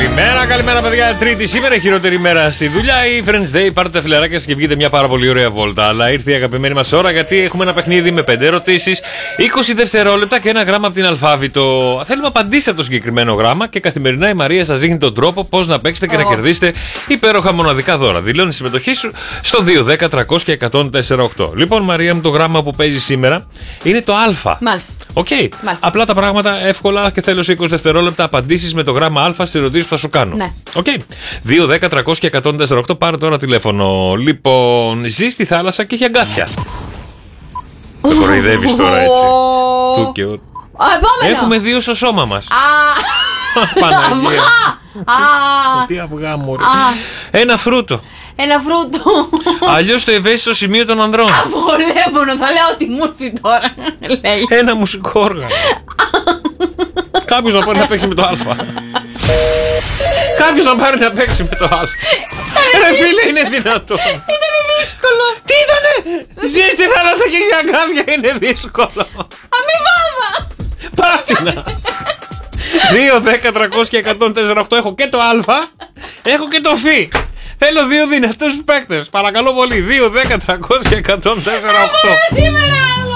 Καλημέρα, παιδιά. Τρίτη σήμερα, χειρότερη μέρα στη δουλειά. Η Friends Day. Πάρτε τα φιλαράκια και βγείτε μια πάρα πολύ ωραία βόλτα. Αλλά ήρθε η αγαπημένη μας ώρα γιατί έχουμε ένα παιχνίδι με 5 ερωτήσεις, 20 δευτερόλεπτα και ένα γράμμα από την αλφάβητο. Θέλουμε απαντήσει από το συγκεκριμένο γράμμα και καθημερινά η Μαρία σας δείχνει τον τρόπο πώς να παίξετε και να κερδίσετε υπέροχα μοναδικά δώρα. Δηλώνει τη συμμετοχή σου στο 210-300-1048. Λοιπόν, Μαρία μου, το γράμμα που παίζει σήμερα είναι το Α. Μάλιστα. Okay. Απλά τα πράγματα εύκολα και θέλω σε 20 δευτερόλεπτα απαντήσεις με το γράμμα Α στις ερωτήσεις που θα σου κάνω. Ναι. Okay. 210-300-1048. Πάρε τώρα τηλέφωνο. Λοιπόν, ζει στη θάλασσα και έχει αγκάθια. Με κοροϊδεύεις τώρα έτσι. Του και ο... Έχουμε 2 στο σώμα μας. Παναγία. Τι αυγά μωρέ. Ένα φρούτο. Ένα φρούτο. Αλλιώς το ευαίσθητο σημείο των ανδρών. Αφολεύωνο, θα λέω ότι μου έρθει τώρα. Λέει. Ένα μουσικό όργανο. Κάποιος να πάρει να παίξει με το Α. Κάποιος να πάρει να παίξει με το Α. Ρε φίλε, είναι δυνατό. Ήτανε δύσκολο. Τι ήτανε? Ζει στη θάλασσα και για αγκάθια είναι δύσκολο. Αμοιβάδα. Πάτηνα. 2-10-300-1048. Έχω και το Α, έχω και το Φ. Θέλω 2 δυνατούς παίκτες. Παρακαλώ πολύ. 2-10-300-1048. Σήμερα.